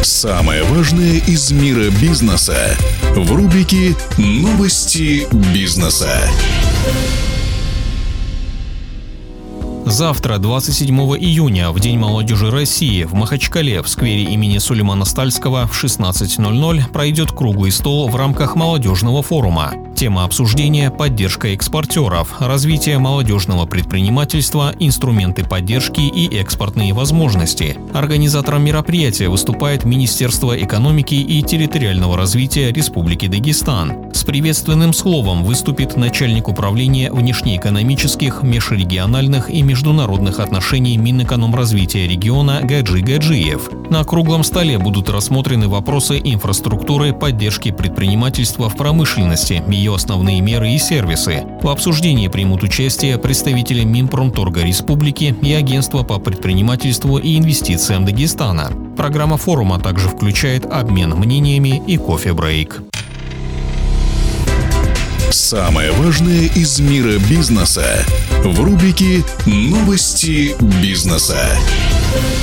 Самое важное из мира бизнеса в рубрике «Новости бизнеса». Завтра, 27 июня, в День молодежи России, в Махачкале, в сквере имени Сулеймана Стальского в 16:00 пройдет круглый стол в рамках молодежного форума. Тема обсуждения – поддержка экспортеров, развитие молодежного предпринимательства, инструменты поддержки и экспортные возможности. Организатором мероприятия выступает Министерство экономики и территориального развития Республики Дагестан. С приветственным словом выступит начальник управления внешнеэкономических, межрегиональных и международных отношений Минэкономразвития региона Гаджи Гаджиев. На круглом столе будут рассмотрены вопросы инфраструктуры, поддержки предпринимательства в промышленности, ее основные меры и сервисы. В обсуждении примут участие представители Минпромторга Республики и Агентства по предпринимательству и инвестициям Дагестана. Программа форума также включает обмен мнениями и кофе-брейк. Самое важное из мира бизнеса в рубрике «Новости бизнеса».